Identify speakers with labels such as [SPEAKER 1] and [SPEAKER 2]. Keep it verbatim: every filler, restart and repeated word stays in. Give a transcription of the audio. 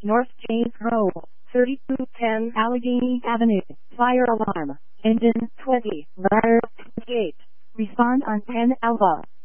[SPEAKER 1] North James Road, thirty-two ten Allegheny Avenue. Fire alarm. Engine twenty. Fire twenty-eight. Respond on ten Alpha.